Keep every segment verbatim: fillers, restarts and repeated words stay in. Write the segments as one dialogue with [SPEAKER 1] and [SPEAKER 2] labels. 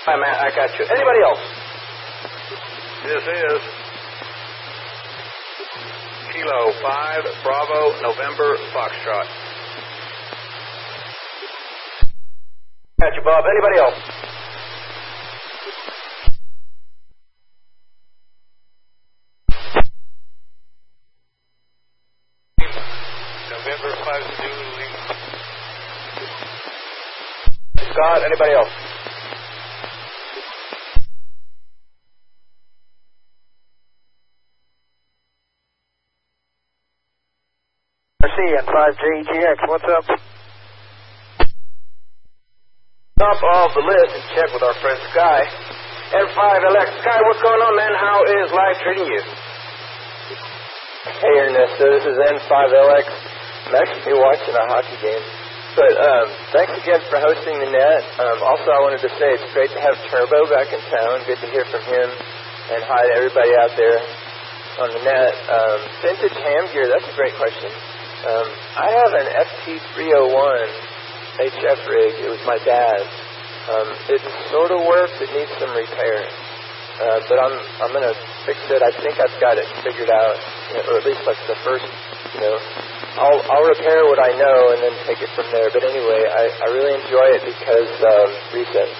[SPEAKER 1] Hi, Matt, I got you. Anybody else?
[SPEAKER 2] This is Kilo five, Bravo, November, Foxtrot.
[SPEAKER 1] Got you, Bob. Anybody else?
[SPEAKER 2] November five, Zulu Lima.
[SPEAKER 1] Scott, anybody else?
[SPEAKER 3] And five J G X, what's up?
[SPEAKER 1] Top of the list, check with our friend Sky. N five L X. Sky, what's going on, man? How is life treating you?
[SPEAKER 4] Hey, Ernesto, this is N five L X. I'm actually watching a hockey game. But um, thanks again for hosting the net. Um, also, I wanted to say it's great to have Turbo back in town. Good to hear from him. And hi to everybody out there on the net. Um, vintage ham gear, that's a great question. Um, I have an F T three oh one H F rig. It was my dad's. Um, it sort of works. It needs some repair. Uh, but I'm I'm going to fix it. I think I've got it figured out, you know, or at least like the first, you know. I'll, I'll repair what I know and then take it from there. But anyway, I, I really enjoy it because um, reset.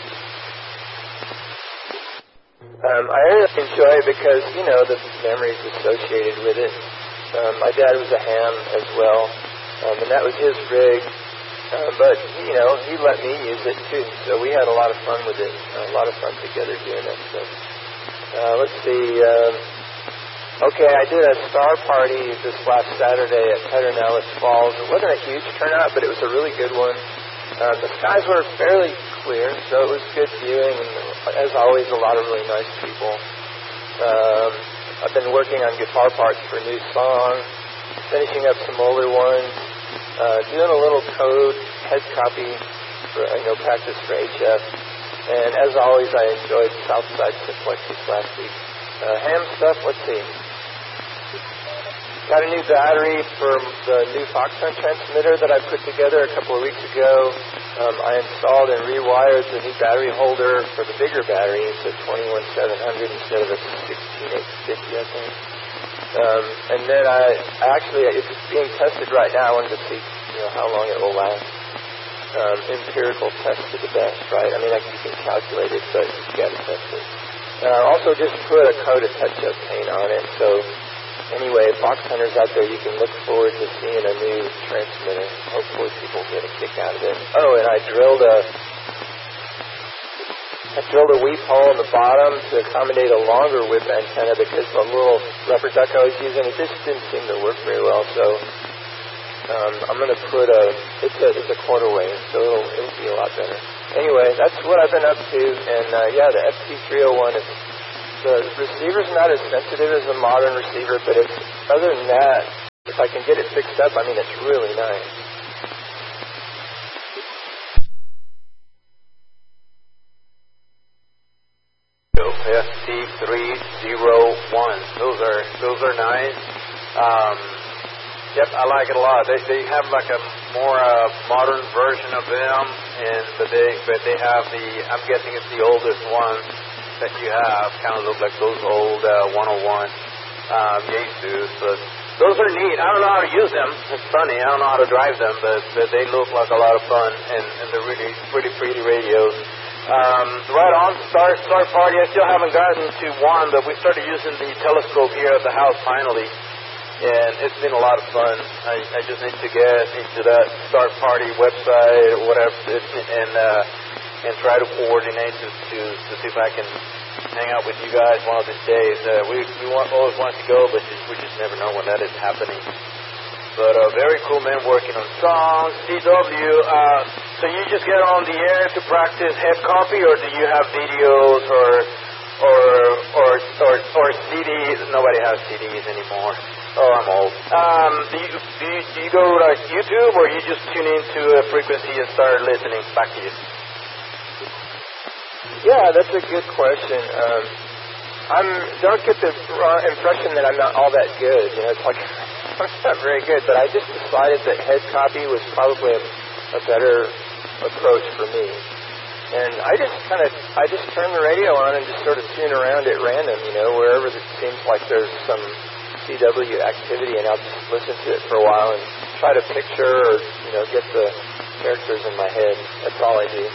[SPEAKER 4] Um, I really enjoy it because, you know, the memories associated with it. Um, my dad was a ham as well, um, and that was his rig. Uh, but, you know, he let me use it, too. So we had a lot of fun with it, uh, a lot of fun together doing that stuff. Uh, let's see. Um, okay, I did a star party this last Saturday at Pedernales Falls. It wasn't a huge turnout, but it was a really good one. Um, the skies were fairly clear, so it was good viewing, and as always, a lot of really nice people. Um, I've been working on guitar parts for new songs, finishing up some older ones, uh, doing a little code, head copy for, you know, practice for H F. And as always, I enjoyed Southside Simplexes last week. Uh, ham stuff, let's see. Got a new battery for the new Foxhunt transmitter that I put together a couple of weeks ago. Um, I installed and rewired the new battery holder for the bigger battery. It's a twenty-one seven hundred instead of a sixteen eight fifty, I think. Um, and then I, I actually, it's being tested right now. I wanted to see, you know, how long it will last. Um, empirical test to the best, right? I mean, I can, you can calculate it, but you got to test it. Uh, also, just put a coat of touch-up paint on it. So, anyway, box hunters out there, you can look forward to seeing a new transmitter. Hopefully, people get a kick out of it. Oh, and I drilled a, I drilled a weep hole in the bottom to accommodate a longer whip antenna because the little rubber duck I was using, it just didn't seem to work very well. So. Um, I'm going to put a, it's a, it's a quarter wave, so it'll, it'll be a lot better. Anyway, that's what I've been up to, and uh, yeah, the F T three oh one, is, the receiver's not as sensitive as a modern receiver, but it's, other than that, if I can get it fixed up, I mean, it's really nice.
[SPEAKER 2] F T three oh one, those are, those are nice. Um, Yep, I like it a lot. They they have like a more uh, modern version of them, and but they but they have the, I'm guessing it's the oldest one that you have. Kind of look like those old uh, one oh one um, Yaesus, but those are neat. I don't know how to use them. It's funny. I don't know how to drive them, but, but they look like a lot of fun, and, and they're really pretty pretty radios. Um, right on, Star Star Party. I still haven't gotten to one, but we started using the telescope here at the house finally. And it's been a lot of fun. I, I just need to get into that Start Party website or whatever, and uh, and try to coordinate to, to to see if I can hang out with you guys one of these days. Uh, we we want, always want to go, but just, we just never know when that is happening. But uh, very cool men working on songs. C W, uh, so you just get on the air to practice head copy, or do you have videos or or or or, or C Ds? Nobody has C Ds anymore. Oh, I'm old. Um, do you, do you, do you go to like, YouTube, or you just tune into a frequency and start listening back to you?
[SPEAKER 4] Yeah, that's a good question. Um, I'm don't get the impression that I'm not all that good. You know, it's like I'm not very good, but I just decided that head copy was probably a, a better approach for me. And I just kind of, I just turn the radio on and just sort of tune around at random, you know, wherever it seems like there's some C W activity, and I'll just listen to it for a while and try to picture or, you know, get the characters in my head. That's all I do.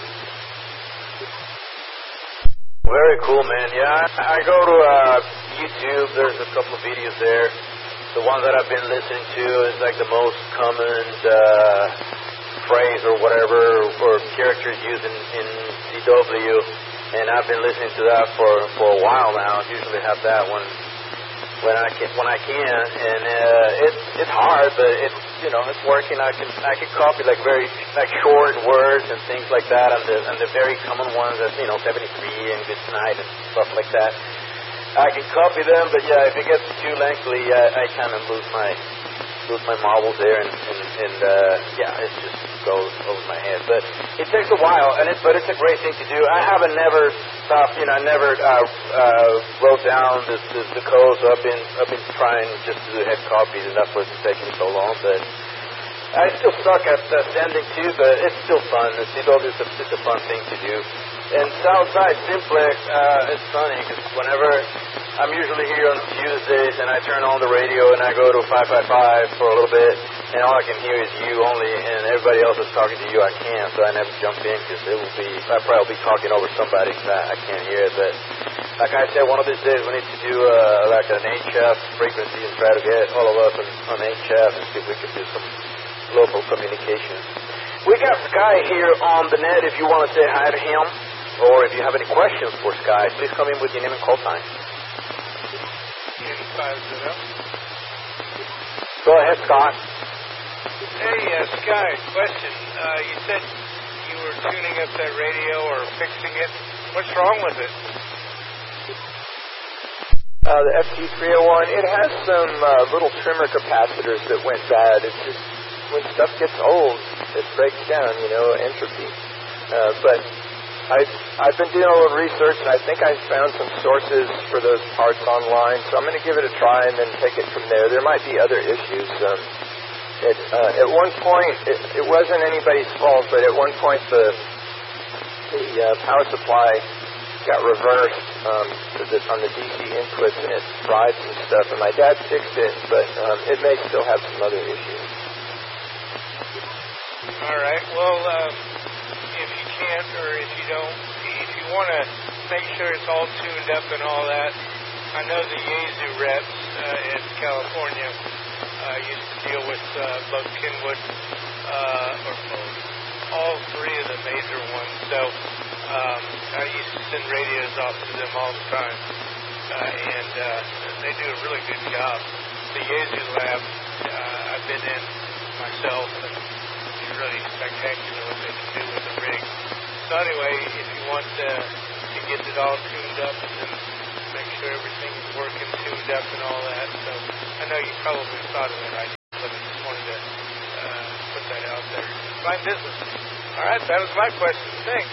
[SPEAKER 2] Very cool, man. Yeah, I, I go to uh, YouTube. There's a couple of videos there. The one that I've been listening to is like the most common uh, phrase or whatever, or characters used in, in C W, and I've been listening to that for, for a while now. I usually have that one when I can, when I can, and uh, it's it's hard, but it's, you know, it's working. I can I can copy like very like short words and things like that, and the and the very common ones, that, you know, seventy-three and good night and stuff like that. I can copy them, but yeah, if it gets too lengthy, I, I kind of lose my lose my marbles there, and and, and uh, yeah, it just goes over my head. But it takes a while, and it but it's a great thing to do. I haven't never stopped, you know, I never uh, uh, wrote down the, the the code, so I've been I've been trying just to do head copies, and that's what's taking so long. But I still suck at uh, sending too, but it's still fun. It's, it's always a, it's a fun thing to do. And Southside Simplex, uh, it's funny because whenever I'm usually here on Tuesdays and I turn on the radio and I go to five five five for a little bit, and all I can hear is you only, and everybody else is talking to you. I can't, so I never jump in because it will be, I probably be talking over somebody because I, I can't hear it. But like I said, one of these days we need to do uh, like an H F frequency and try to get all of us on, on H F and see if we can do some local communication. We got Sky here on the net if you want to say hi to him, or if you have any questions for Sky, please come in with your name and call sign. Go ahead, Scott.
[SPEAKER 5] Hey, uh, Sky, question. Uh, you said you were tuning up that radio or fixing it. What's wrong with it?
[SPEAKER 4] Uh, the F T three oh one, it has some uh, little trimmer capacitors that went bad. It's just, when stuff gets old, it breaks down, you know, entropy. Uh, but I've, I've been doing a little research, and I think I found some sources for those parts online, so I'm going to give it a try and then take it from there. There might be other issues. Um, it, uh, at one point, it, it wasn't anybody's fault, but at one point the, the uh, power supply got reversed um, to the, on the D C inputs, and it fried some stuff, and my dad fixed it, but um, it may still have some other issues.
[SPEAKER 5] All right. Well, um, if you can't, or if you don't, if you want to make sure it's all tuned up and all that, I know the Yaesu reps uh, in California uh, used to deal with uh, both Kenwood, uh, or all three of the major ones. So um, I used to send radios off to them all the time, uh, and uh, they do a really good job. The Yaesu lab, uh, I've been in myself, and it's really spectacular what they can do with the rig. So anyway, if you want uh, to get it all tuned up and make sure everything's working, tuned up and all that, so I know you probably thought of it, I but I just wanted to uh, put that out there. Fine business. All right, that was my question. Thanks.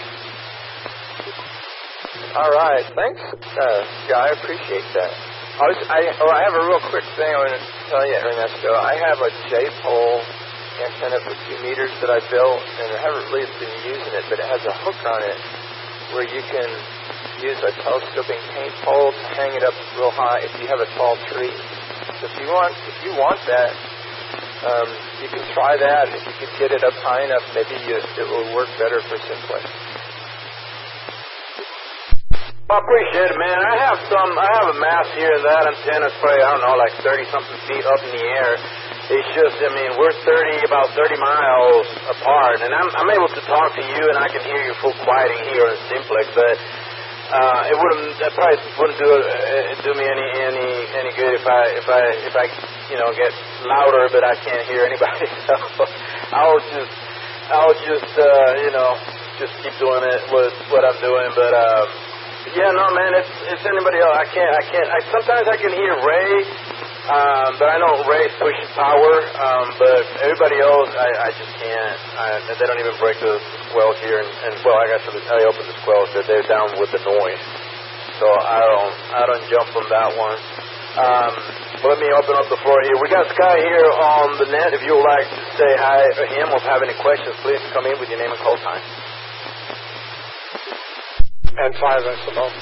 [SPEAKER 4] All right, thanks, uh, Guy. I appreciate that. I, was, I, oh, I have a real quick thing I want to tell you, Ernesto. I have a J-pole antenna for two meters that I built, and I haven't really been using it, but it has a hook on it where you can use a telescoping paint pole to hang it up real high if you have a tall tree. So if you want, if you want that, um, you can try that. If you could get it up high enough, maybe you, it will work better for Simplex.
[SPEAKER 2] I appreciate it, man. I have some, I have a mast here. That antenna's probably, I don't know, like thirty-something feet up in the air. It's just, I mean, we're thirty, about thirty miles apart, and I'm, I'm able to talk to you, and I can hear your full quieting here in Simplex, but uh, it wouldn't, that probably wouldn't do uh, do me any any any good if I if I if I you know get louder, but I can't hear anybody. So I'll just I'll just uh, you know just keep doing it with what I'm doing, but. Uh, Yeah, no, man, it's it's anybody else. I can't, I can't, I, sometimes I can hear Ray, um, but I know Ray's pushing power, um, but everybody else, I, I just can't. I, they don't even break the squelch here, and, and well, I got to, I opened the squelch, but they're down with the noise, so I don't, I don't jump from that one. Um, let me open up the floor here. We got Sky here on the net. If you would like to say hi to him or have any questions, please come in with your name and call sign.
[SPEAKER 6] N five S M O.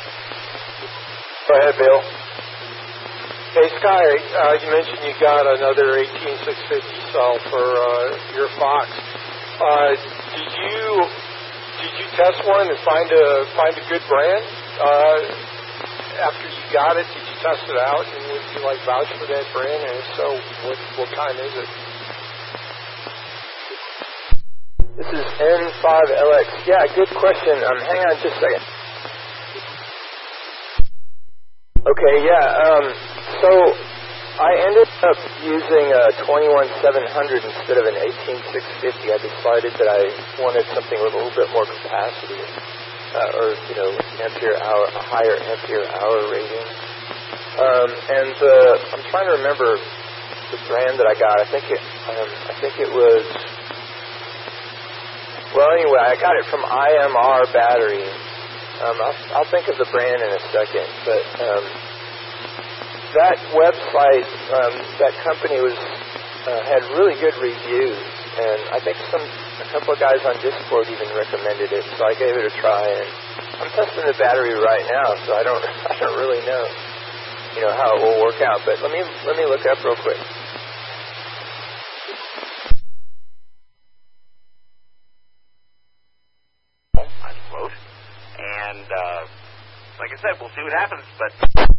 [SPEAKER 2] Go ahead, Bill.
[SPEAKER 6] Hey, Sky, uh, you mentioned you got another eighteen six fifty cell for uh, your Fox. Uh, did you did you test one and find a find a good brand? Uh, after you got it, did you test it out, and would you like vouch for that brand? And if so, what what kind is it?
[SPEAKER 4] This is N five L X. Yeah, good question. Um, hang on just a second. Okay, yeah. Um, so I ended up using a twenty-one seven hundred instead of an eighteen six fifty. I decided that I wanted something with a little bit more capacity, uh, or you know, ampere hour, a higher ampere hour rating. Um, and uh, I'm trying to remember the brand that I got. I think it, um, I think it was. Well, anyway, I got it from I M R Battery. Um, I'll, I'll think of the brand in a second, but um, that website, um, that company was uh, had really good reviews, and I think some a couple of guys on Discord even recommended it, so I gave it a try. And I'm testing the battery right now, so I don't I don't really know, you know, how it will work out. But let me let me look up real quick.
[SPEAKER 7] And, uh, like I said, we'll see what happens, but...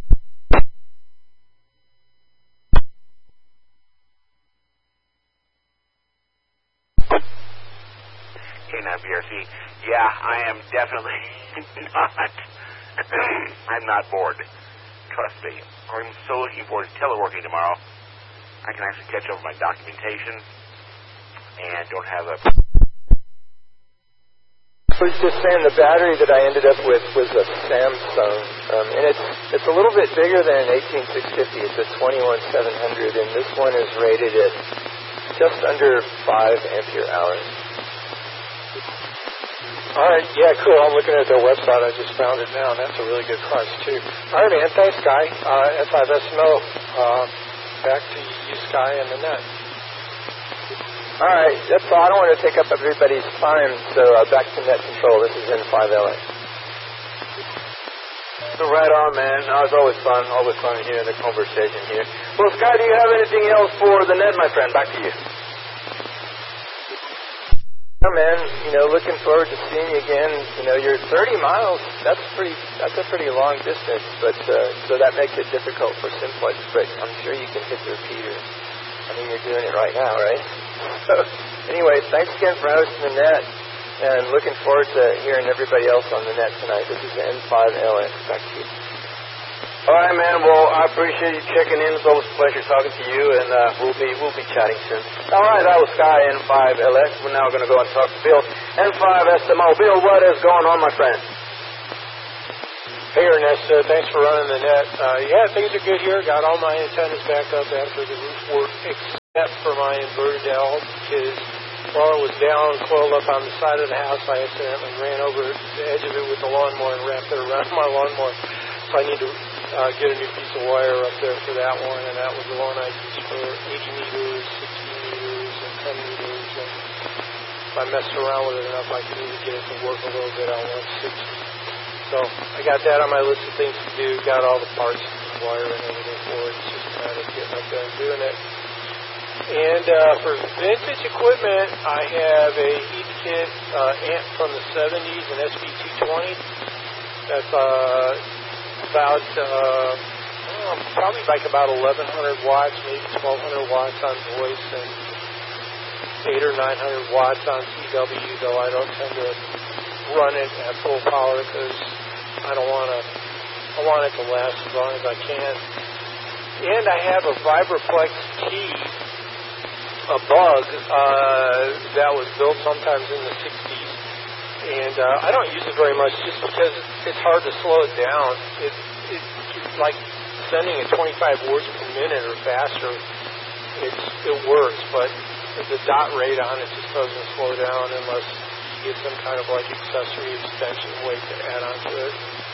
[SPEAKER 7] Hey, now, B R C, yeah, I am definitely not... I'm not bored. Trust me. I'm so looking forward to teleworking tomorrow. I can actually catch up with my documentation and don't have a...
[SPEAKER 4] I was just saying the battery that I ended up with was a Samsung, um, and it's it's a little bit bigger than an eighteen six fifty. It's a twenty-one seven hundred, and this one is rated at just under five ampere hours.
[SPEAKER 6] All right, yeah, cool. I'm looking at their website. I just found it now, and that's a really good price, too. All right, man, thanks, Sky. Uh, N five S M O, uh, back to you, Sky, and the net.
[SPEAKER 4] All right, that's all. I don't want to take up everybody's time, so uh, back to net control. This is N five L X.
[SPEAKER 2] So right on, man. Oh, it's always fun. Always fun hearing the conversation here. Well, Sky, do you have anything else for the net, my friend? Back to you.
[SPEAKER 4] Oh, man, you know, looking forward to seeing you again. You know, you're thirty miles. That's pretty. That's a pretty long distance, but uh, so that makes it difficult for Simplex. But I'm sure you can hit the repeater. I mean, you're doing it right now, right? So, anyway, thanks again for hosting the net, and looking forward to hearing everybody else on the net tonight. This is N five L X. Back to you.
[SPEAKER 2] All right, man. Well, I appreciate you checking in. It's always a pleasure talking to you, and uh, we'll be we'll be chatting soon. All right, that was Sky N five L X. We're now going to go and talk to Bill N five S M O. Bill, what is going on, my friend?
[SPEAKER 6] Hey, Ernest. Uh, thanks for running the net. Uh, yeah, things are good here. Got all my antennas back up after the roof work, except for my inverted L, because while it was down, coiled up on the side of the house, I accidentally ran over the edge of it with the lawnmower and wrapped it around my lawnmower. So I need to uh, get a new piece of wire up there for that one, and that was the one I used for eighty meters, sixty meters, and ten meters. And if I messed around with it enough, I could even get it to work a little bit on one sixty. So I got that on my list of things to do, got all the parts and wire and everything for it. It's just a matter of getting up there and doing it. And uh, for vintage equipment, I have a heat kit uh, amp from the seventies, an S B two twenty. That's uh, about, uh, oh, probably like about eleven hundred watts, maybe twelve hundred watts on voice, and eight or nine hundred watts on C W, though I don't tend to run it at full power because I don't want to, I want it to last as long as I can. And I have a Vibraplex T, a bug, uh, that was built sometimes in the sixties. And uh, I don't use it very much just because it's hard to slow it down. It, it, it's like sending at twenty-five words per minute or faster. It's, it works, but the dot rate on it just doesn't slow down unless you get some kind of like accessory extension weight to add onto it.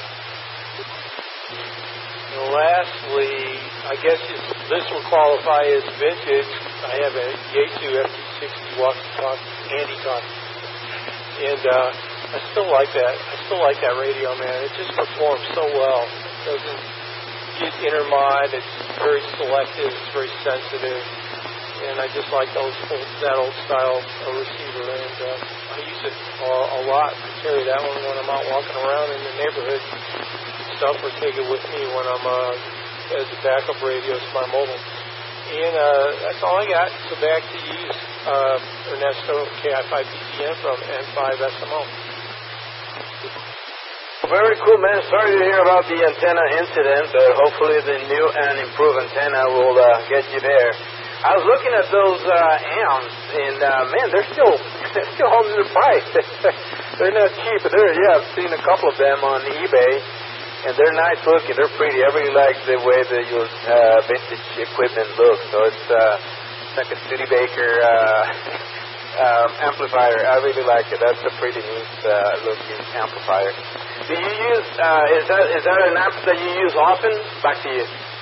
[SPEAKER 6] And lastly, I guess this will qualify as vintage. I have a Yaesu F T sixty walkie-talkie, handy talkie. And uh, I still like that. I still like that radio, man. It just performs so well. It doesn't get intermod. It's very selective. It's very sensitive. And I just like those old, that old style of receiver. And uh, I use it uh, a lot to carry that one when I'm out walking around in the neighborhood and stuff, or take it with me when I'm uh, as a backup radio to my mobile. And uh, that's all I got. So back to you, uh, Ernesto, K I five B T N from N five S M O.
[SPEAKER 2] Very cool, man. Sorry to hear about the antenna incident, but hopefully the new and improved antenna will uh, get you there. I was looking at those uh, amps, and uh, man, they're still they're still holding their price. They're not cheap, but they're yeah. I've seen a couple of them on eBay, and they're nice looking. They're pretty. I really like the way the your uh, vintage equipment looks. So it's uh, like a Studebaker uh, um, amplifier. I really like it. That's a pretty neat uh, looking amplifier. Do you use, uh, is that is that an app that you use often? Back to you.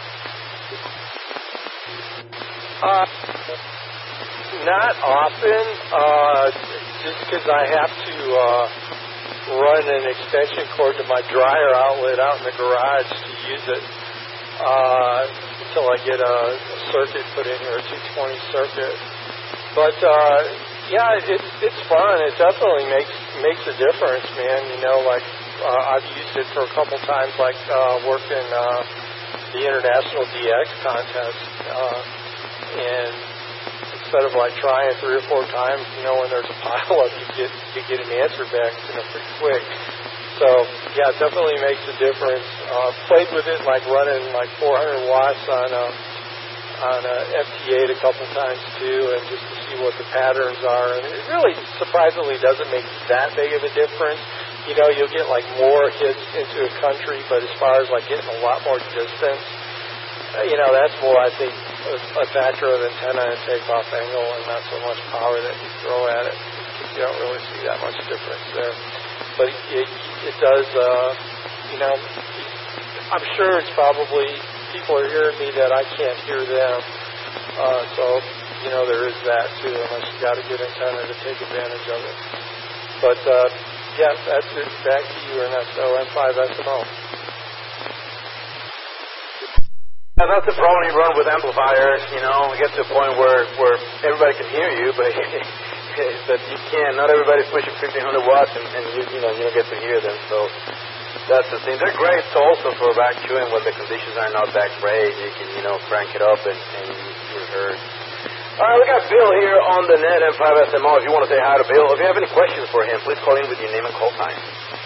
[SPEAKER 6] Uh, not often, uh, just because I have to uh, run an extension cord to my dryer outlet out in the garage to use it uh, until I get a, a circuit put in here, a two twenty circuit. But, uh, yeah, it, it's fun. It definitely makes makes a difference, man. You know, like, Uh, I've used it for a couple times, like uh, working uh, the International D X contest, uh, and instead of like trying three or four times, you know, when there's a pile up, you get you get an answer back, you know, pretty quick. So yeah, it definitely makes a difference. Uh, played with it like running like four hundred watts on a on a F T eight a couple times too, and just to see what the patterns are. And it really surprisingly doesn't make that big of a difference. You know, you'll get like more hits into a country, but as far as like getting a lot more distance, uh, you know, that's more, I think, a, a factor of antenna and takeoff angle and not so much power that you throw at it. You don't really see that much difference there. But it, it does, uh, you know, I'm sure it's probably, people are hearing me that I can't hear them. Uh, so, you know, there is that too, unless you got a good antenna to take advantage of it. But, uh, yeah, that's it. Back to you, Ernesto, N five S M O.
[SPEAKER 2] Yeah, that's the problem you run with amplifiers, you know. You get to a point where, where everybody can hear you, but but you can't. Not everybody's pushing fifteen hundred watts, and, and you, you know, you don't get to hear them. So that's the thing. They're great also for vacuuming when the conditions are not that great. You can, you know, crank it up and, and you're heard. All right, we got Bill here on the net, N five S M O. If you want to say hi to Bill, if you have any questions for him, please call in with your name and call sign.